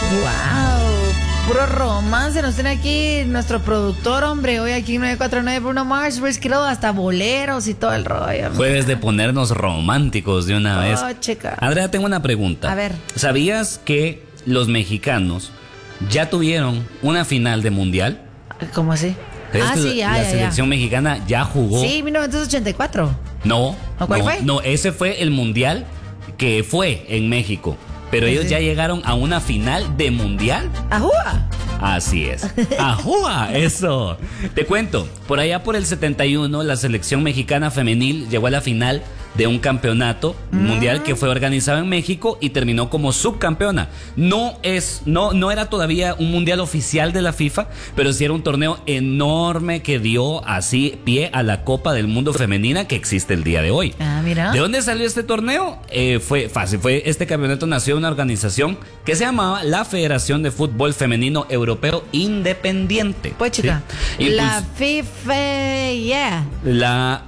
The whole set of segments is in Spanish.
Wow, puro romance. Nos tiene aquí nuestro productor, hombre. Hoy aquí en 949 Bruno Mars, Riz Kiddo, hasta boleros y todo el rollo. Jueves de ponernos románticos de una vez. Chica. Andrea, tengo una pregunta. A ver. ¿Sabías que los mexicanos ya tuvieron una final de mundial? ¿Cómo así? ¿Crees que Sí, ya, la selección mexicana ya jugó? Sí, 1984. No. ¿Cuál fue? No, ese fue el mundial que fue en México. Pero ellos ya llegaron a una final de mundial. ¡Ajúa! Así es. ¡Ajúa! Eso. Te cuento, por allá por el 71, la selección mexicana femenil llegó a la final de un campeonato mundial que fue organizado en México y terminó como subcampeona. No era todavía un mundial oficial de la FIFA, pero sí era un torneo enorme que dio así pie a la Copa del Mundo Femenina que existe el día de hoy. Ah, mira. ¿De dónde salió este torneo? Fue fácil. Este campeonato nació de una organización que se llamaba la Federación de Fútbol Femenino Europeo Independiente. Pues chica, ¿Sí? la FIFA, yeah. La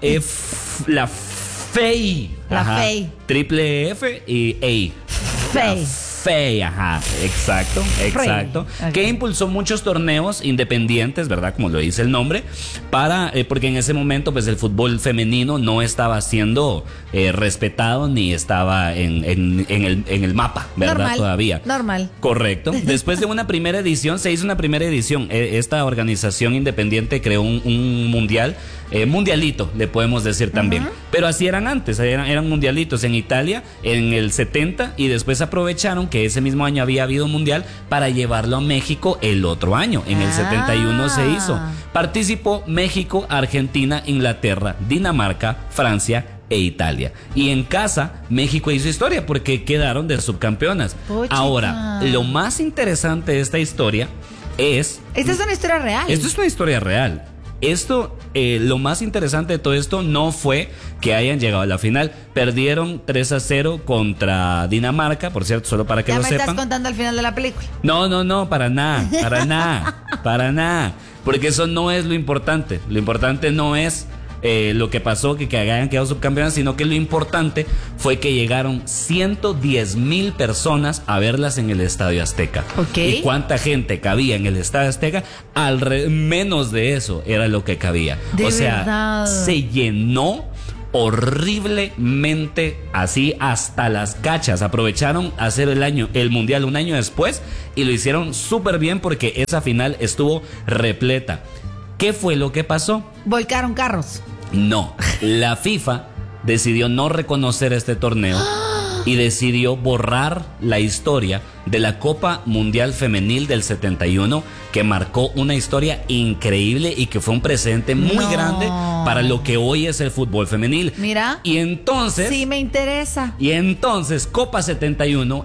FEI. La Ajá. FEI. Triple F y EI. FEI. FEI, ajá, exacto. Okay. Que impulsó muchos torneos independientes, ¿verdad? Como lo dice el nombre, porque en ese momento pues el fútbol femenino no estaba siendo respetado ni estaba en el mapa, ¿verdad? Normal, todavía. Normal. Correcto. Después de una primera edición, se hizo una primera edición. Esta organización independiente creó un mundial, mundialito, le podemos decir también. Pero así eran antes, eran mundialitos en Italia en el 70 y después aprovecharon que ese mismo año había habido un mundial para llevarlo a México el otro año. En el 71 se hizo. Participó México, Argentina, Inglaterra, Dinamarca, Francia e Italia. Y en casa, México hizo historia porque quedaron de subcampeonas. Ahora, lo más interesante de esta historia es... Esta es una historia real. Esto es una historia real. Lo más interesante de todo esto no fue que hayan llegado a la final. Perdieron 3-0 contra Dinamarca, por cierto, solo para que lo sepan. ¿Ya me estás contando al final de la película? No, para nada. Porque eso no es lo importante. Lo importante no es lo que pasó, que hayan quedado subcampeonas, sino que lo importante fue que llegaron 110,000 personas a verlas en el Estadio Azteca. Okay. ¿Y cuánta gente cabía en el Estadio Azteca? Menos de eso era lo que cabía. De verdad. Se llenó horriblemente, así hasta las cachas. Aprovecharon hacer el mundial un año después y lo hicieron súper bien porque esa final estuvo repleta. ¿Qué fue lo que pasó? Volcaron carros. No, la FIFA decidió no reconocer este torneo y decidió borrar la historia de la Copa Mundial Femenil del 71, que marcó una historia increíble y que fue un precedente muy grande para lo que hoy es el fútbol femenil. Mira. Y entonces... Sí, me interesa. Y entonces Copa 71